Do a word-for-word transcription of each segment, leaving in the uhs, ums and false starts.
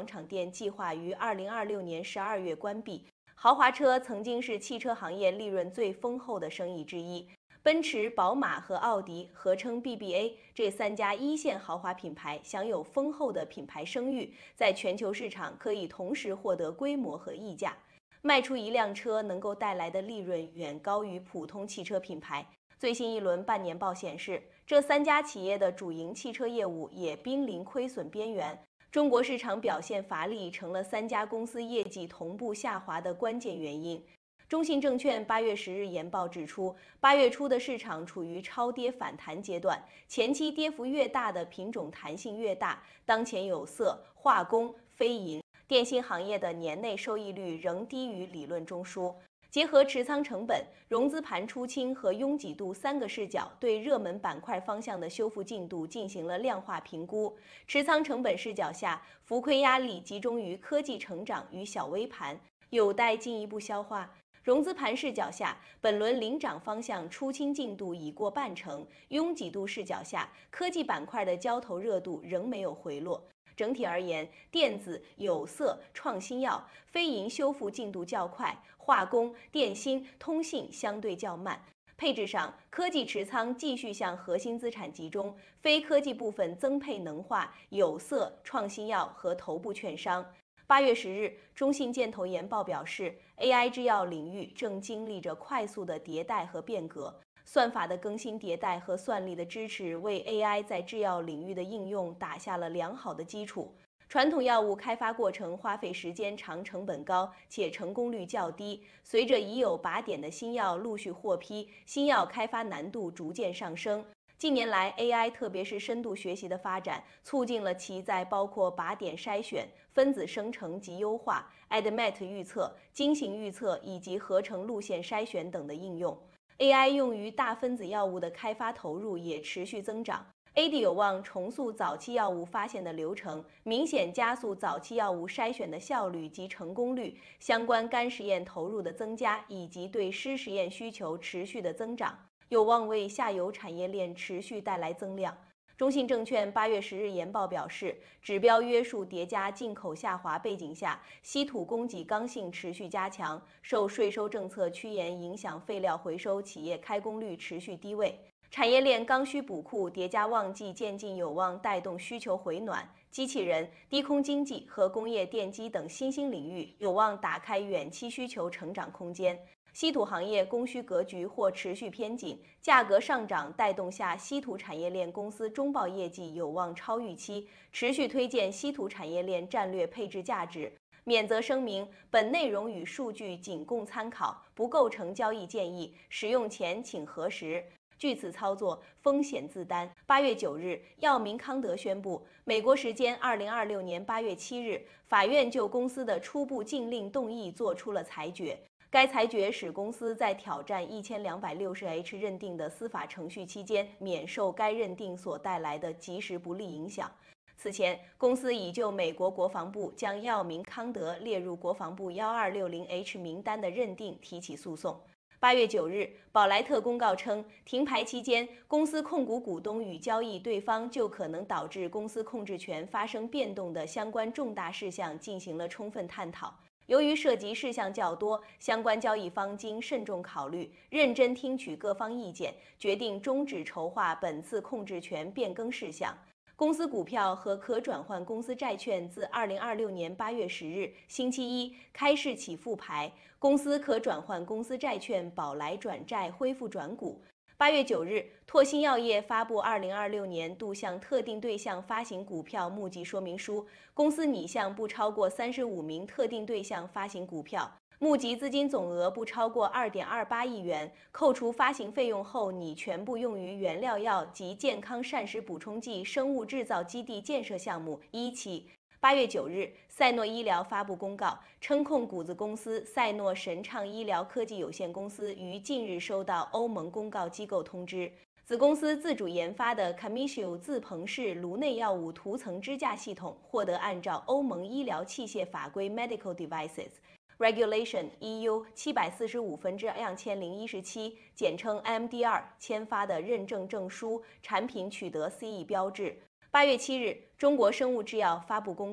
广场店计划于二零二六年十二月关闭。豪华车曾经是汽车行业利润最丰厚的生意之一。奔驰、宝马和奥迪合称 B B A， 这三家一线豪华品牌享有丰厚的品牌声誉，在全球市场可以同时获得规模和溢价。卖出一辆车能够带来的利润远高于普通汽车品牌。最新一轮半年报显示，这三家企业的主营汽车业务也濒临亏损边缘。中国市场表现乏力，成了三家公司业绩同步下滑的关键原因。中信证券八月十日研报指出，八月初的市场处于超跌反弹阶段，前期跌幅越大的品种弹性越大。当前有色、化工、非银、电信行业的年内收益率仍低于理论中枢。结合持仓成本、融资盘出清和拥挤度三个视角，对热门板块方向的修复进度进行了量化评估。持仓成本视角下，浮亏压力集中于科技成长与小微盘，有待进一步消化。融资盘视角下，本轮领涨方向出清进度已过半成；拥挤度视角下，科技板块的交投热度仍没有回落。整体而言，电子、有色、创新药、非银修复进度较快，化工、电芯、通信相对较慢。配置上，科技持仓继续向核心资产集中，非科技部分增配能化、有色、创新药和头部券商。八月十日，中信建投研报表示 ，A I 制药领域正经历着快速的迭代和变革，算法的更新迭代和算力的支持为 A I 在制药领域的应用打下了良好的基础。传统药物开发过程花费时间长、成本高，且成功率较低。随着已有靶点的新药陆续获批，新药开发难度逐渐上升。近年来 ，A I 特别是深度学习的发展，促进了其在包括靶点筛选、分子生成及优化、A D M E T 预测、精行预测以及合成路线筛选等的应用。A I 用于大分子药物的开发投入也持续增长。A D 有望重塑早期药物发现的流程，明显加速早期药物筛选的效率及成功率。相关干实验投入的增加，以及对湿实验需求持续的增长，有望为下游产业链持续带来增量。中信证券八月十日研报表示，指标约束叠加进口下滑背景下，稀土供给刚性持续加强，受税收政策趋严影响，废料回收企业开工率持续低位。产业链刚需补库叠加旺季渐进，有望带动需求回暖。机器人、低空经济和工业电机等新兴领域有望打开远期需求成长空间。稀土行业供需格局或持续偏紧，价格上涨带动下，稀土产业链公司中报业绩有望超预期，持续推荐稀土产业链战略配置价值。免责声明：本内容与数据仅供参考，不构成交易建议，使用前请核实。据此操作，风险自担。八月九日，药明康德宣布，美国时间二零二六年八月七日，法院就公司的初步禁令动议作出了裁决。该裁决使公司在挑战一千两百六十 H 认定的司法程序期间，免受该认定所带来的即时不利影响。此前，公司已就美国国防部将药明康德列入国防部一二六零 H 名单的认定提起诉讼。八月九日，宝莱特公告称，停牌期间，公司控股股东与交易对方就可能导致公司控制权发生变动的相关重大事项进行了充分探讨。由于涉及事项较多，相关交易方经慎重考虑，认真听取各方意见，决定终止筹划本次控制权变更事项。公司股票和可转换公司债券自二零二六年八月十日星期一开市起复牌，公司可转换公司债券宝来转债恢复转股。八月九日，拓新药业发布二零二六年度向特定对象发行股票募集说明书，公司拟向不超过三十五名特定对象发行股票，募集资金总额不超过二点二八亿元，扣除发行费用后拟全部用于原料药及健康膳食补充剂生物制造基地建设项目一期。八月九日，赛诺医疗发布公告称，控股子公司赛诺神畅医疗科技有限公司于近日收到欧盟公告机构通知，子公司自主研发的 Camisio 自鹏式颅内药物涂层支架系统获得按照欧盟医疗器械法规 Medical Devices Regulation E U 七百四十五分之两千零一十七，简称 M D R 签发的认证证书，产品取得 C E 标志。八月七日，中国生物制药发布公告，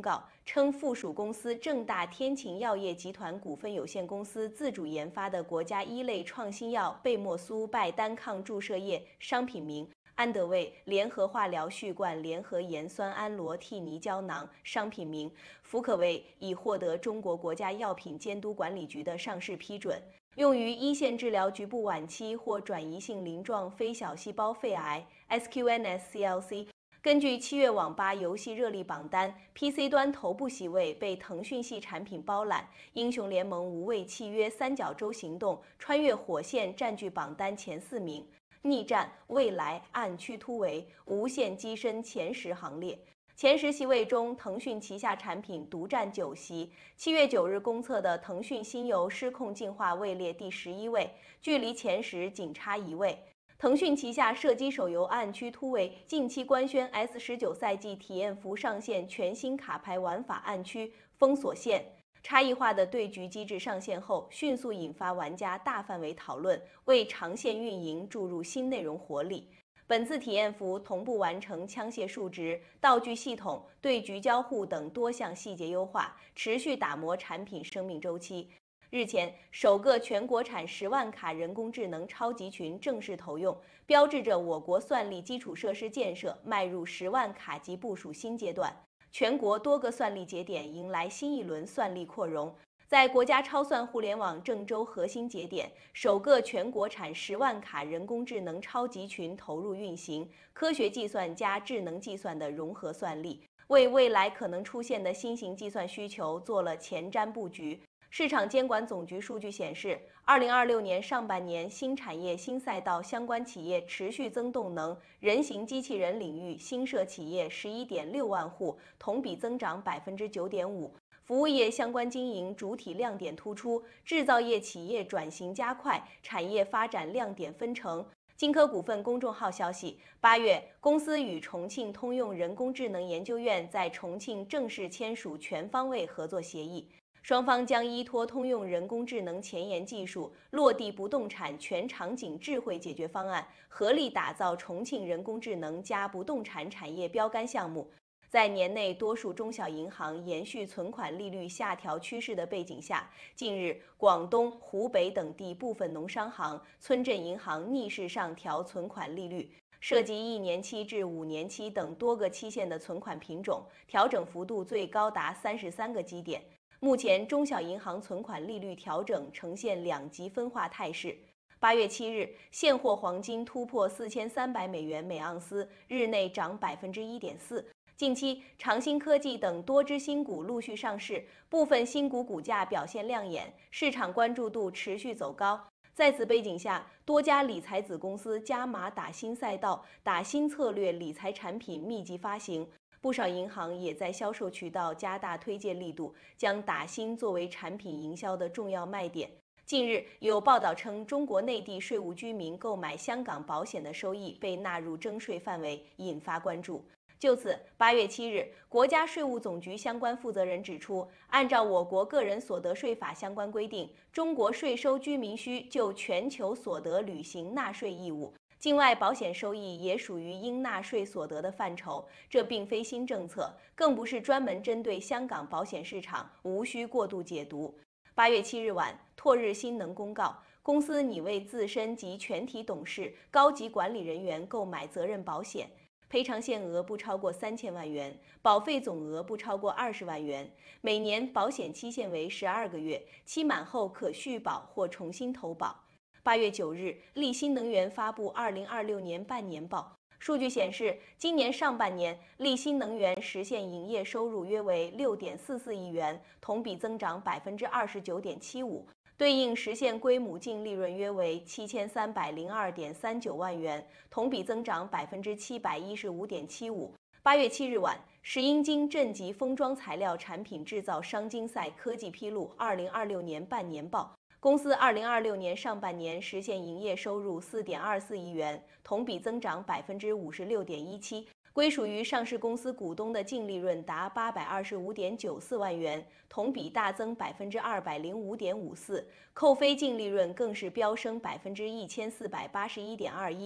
称附属公司正大天晴药业集团股份有限公司自主研发的国家一类创新药贝莫苏拜单抗注射液商品名安德卫联合化疗续罐联合盐酸氨罗替尼胶囊商品名福可卫已获得中国国家药品监督管理局的上市批准，用于一线治疗局部晚期或转移性鳞状非小细胞肺癌 S Q N S C L C。根据七月网吧游戏热力榜单 ，P C 端头部席位被腾讯系产品包揽，英雄联盟无畏契约三角洲行动、穿越火线占据榜单前四名，逆战、未来、暗区突围、无限跻身前十行列。前十席位中，腾讯旗下产品独占九席。七月九日公测的腾讯新游失控进化位列第十一位，距离前十仅差一位。腾讯旗下射击手游《暗区突围》近期官宣 S 十九 赛季体验服上线全新卡牌玩法暗区封锁线，差异化的对局机制上线后，迅速引发玩家大范围讨论，为长线运营注入新内容活力。本次体验服同步完成枪械数值、道具系统、对局交互等多项细节优化，持续打磨产品生命周期。日前，首个全国产十万卡人工智能超级群正式投用，标志着我国算力基础设施建设迈入十万卡级部署新阶段。全国多个算力节点迎来新一轮算力扩容。在国家超算互联网郑州核心节点，首个全国产十万卡人工智能超级群投入运行，科学计算加智能计算的融合算力，为未来可能出现的新型计算需求做了前瞻布局。市场监管总局数据显示，二零二六年上半年新产业新赛道相关企业持续增动能，人形机器人领域新设企业十一点六万户，同比增长百分之九点五。服务业相关经营主体亮点突出，制造业企业转型加快，产业发展亮点纷呈。金科股份公众号消息，八月，公司与重庆通用人工智能研究院在重庆正式签署全方位合作协议。双方将依托通用人工智能前沿技术，落地不动产全场景智慧解决方案，合力打造重庆人工智能加不动产产业标杆项目。在年内多数中小银行延续存款利率下调趋势的背景下，近日广东、湖北等地部分农商行、村镇银行逆势上调存款利率，涉及一年期至五年期等多个期限的存款品种，调整幅度最高达三十三个基点。目前，中小银行存款利率调整呈现两极分化态势。八月七日，现货黄金突破四千三百美元每盎司，日内涨百分之一点四。近期，长兴科技等多只新股陆续上市，部分新股股价表现亮眼，市场关注度持续走高。在此背景下，多家理财子公司加码打新赛道、打新策略理财产品密集发行。不少银行也在销售渠道加大推荐力度，将打新作为产品营销的重要卖点。近日有报道称，中国内地税务居民购买香港保险的收益被纳入征税范围，引发关注。就此，八月七日，国家税务总局相关负责人指出，按照我国个人所得税法相关规定，中国税收居民需就全球所得履行纳税义务。境外保险收益也属于应纳税所得的范畴，这并非新政策，更不是专门针对香港保险市场，无需过度解读。八月七日晚，拓日新能公告，公司拟为自身及全体董事、高级管理人员购买责任保险，赔偿限额不超过三千万元，保费总额不超过二十万元，每年保险期限为十二个月，期满后可续保或重新投保。八月九日，力新能源发布二零二六年半年报。数据显示，今年上半年，力新能源实现营业收入约为六点四四亿元，同比增长百分之二十九点七五，对应实现归母净利润约为七千三百零二点三九万元，同比增长百分之七百一十五点七五。八月七日晚，石英晶正极封装材料产品制造商金赛科技披露二零二六年半年报。公司二零二六年上半年实现营业收入四点二四亿元，同比增长百分之五十六点一七，归属于上市公司股东的净利润达八百二十五点九四万元，同比大增百分之二百零五点五四，扣非净利润更是飙升百分之一千四百八十一点二一。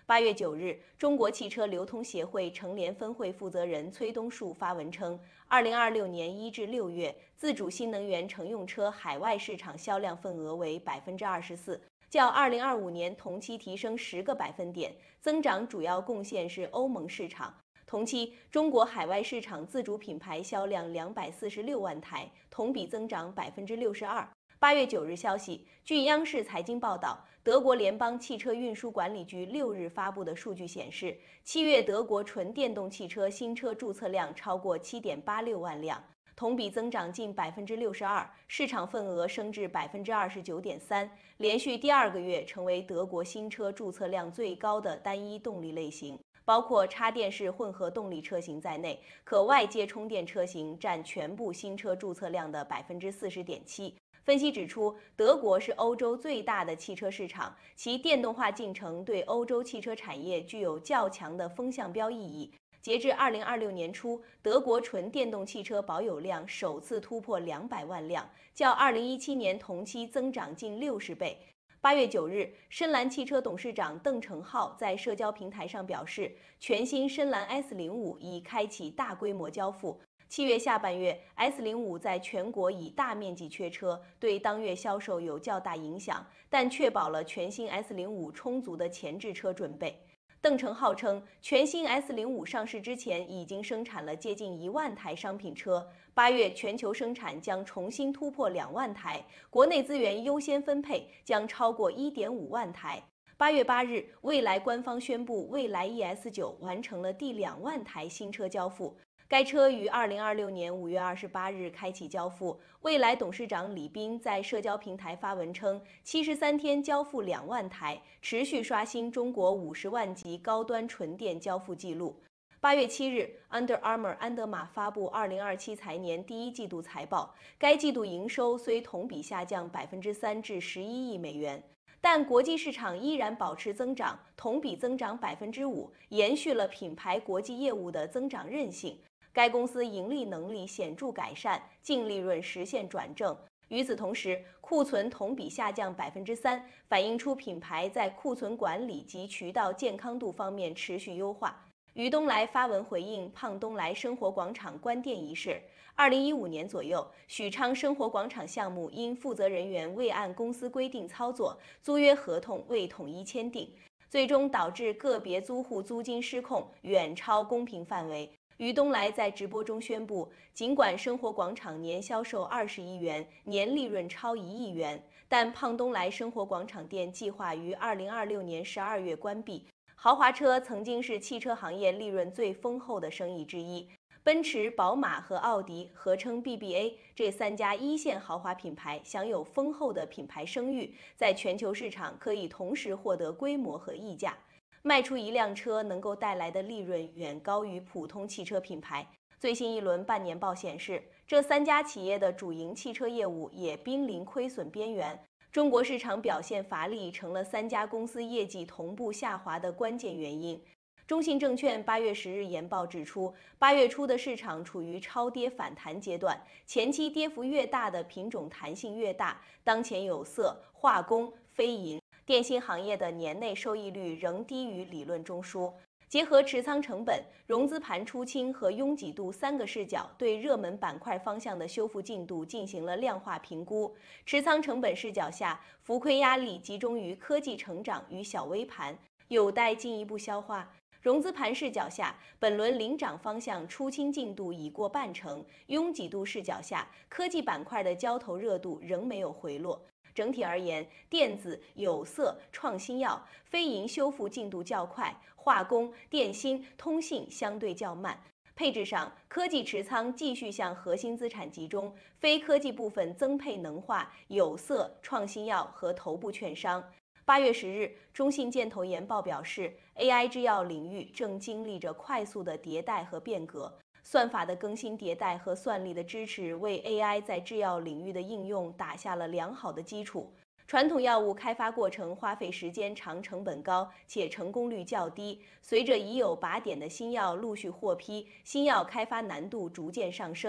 八月九日，中国汽车流通协会成联分会负责人崔东树发文称，二零二六年一至六月，自主新能源乘用车海外市场销量份额为百分之二十四，较二零二五年同期提升十个百分点，增长主要贡献是欧盟市场。同期，中国海外市场自主品牌销量两百四十六万台，同比增长百分之六十二。八月九日消息，据央视财经报道，德国联邦汽车运输管理局六日发布的数据显示，七月德国纯电动汽车新车注册量超过七点八六万辆，同比增长近百分之六十二，市场份额升至百分之二十九点三，连续第二个月成为德国新车注册量最高的单一动力类型。包括插电式混合动力车型在内，可外接充电车型占全部新车注册量的百分之四十点七。分析指出，德国是欧洲最大的汽车市场，其电动化进程对欧洲汽车产业具有较强的风向标意义。截至二零二六年初，德国纯电动汽车保有量首次突破两百万辆，较二零一七年同期增长近六十倍。八月九日，深蓝汽车董事长邓成浩在社交平台上表示，全新深蓝 S 零五已开启大规模交付。七月下半月 ，S 零五在全国已大面积缺车，对当月销售有较大影响，但确保了全新 S 零五充足的前置车准备。邓成浩称，全新 S 零五上市之前已经生产了接近一万台商品车，八月全球生产将重新突破两万台，国内资源优先分配将超过一点五万台。八月八日，蔚来官方宣布，蔚来 E S 九完成了第两万台新车交付。该车于二零二六年五月二十八日开启交付。蔚来董事长李斌在社交平台发文称，七十三天交付两万台，持续刷新中国五十万级高端纯电交付记录。八月七日 ，Under Armour 安德玛发布二零二七财年第一季度财报，该季度营收虽同比下降百分之三至十一亿美元，但国际市场依然保持增长，同比增长百分之五，延续了品牌国际业务的增长韧性。该公司盈利能力显著改善，净利润实现转正。与此同时，库存同比下降百分之三，反映出品牌在库存管理及渠道健康度方面持续优化。于东来发文回应胖东来生活广场关店一事。二零一五年左右，许昌生活广场项目因负责人员未按公司规定操作，租约合同未统一签订，最终导致个别租户租金失控，远超公平范围。于东来在直播中宣布，尽管生活广场年销售二十亿元，年利润超一亿元，但胖东来生活广场店计划于二零二六年十二月关闭。豪华车曾经是汽车行业利润最丰厚的生意之一，奔驰、宝马和奥迪合称 B B A 这三家一线豪华品牌享有丰厚的品牌声誉，在全球市场可以同时获得规模和溢价。卖出一辆车能够带来的利润远高于普通汽车品牌。最新一轮半年报显示，这三家企业的主营汽车业务也濒临亏损边缘。中国市场表现乏力，成了三家公司业绩同步下滑的关键原因。中信证券八月十日研报指出，八月初的市场处于超跌反弹阶段，前期跌幅越大的品种弹性越大。当前有色、化工、非银、电信行业的年内收益率仍低于理论中枢。结合持仓成本、融资盘出清和拥挤度三个视角，对热门板块方向的修复进度进行了量化评估。持仓成本视角下，浮亏压力集中于科技成长与小微盘，有待进一步消化。融资盘视角下，本轮领涨方向出清进度已过半成；拥挤度视角下，科技板块的交投热度仍没有回落。整体而言，电子、有色、创新药、非银修复进度较快，化工、电芯、通信相对较慢。配置上，科技持仓继续向核心资产集中，非科技部分增配能化、有色、创新药和头部券商。八月十日，中信建投研报表示 ，A I 制药领域正经历着快速的迭代和变革。算法的更新迭代和算力的支持，为 A I 在制药领域的应用打下了良好的基础。传统药物开发过程花费时间长、成本高，且成功率较低。随着已有靶点的新药陆续获批，新药开发难度逐渐上升。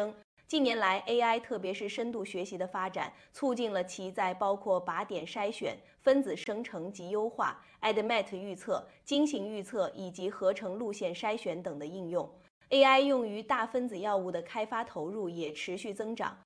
近年来 ，A I 特别是深度学习的发展，促进了其在包括靶点筛选、分子生成及优化、A D M E T 预测、精行预测以及合成路线筛选等的应用。A I 用于大分子药物的开发投入也持续增长。